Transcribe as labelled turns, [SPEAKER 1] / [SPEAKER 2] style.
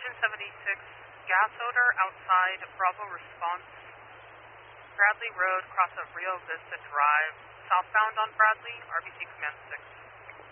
[SPEAKER 1] Engine 76, gas odor outside Bravo response. Bradley Road, cross of Rio Vista Drive, southbound on Bradley, RBC Command 6.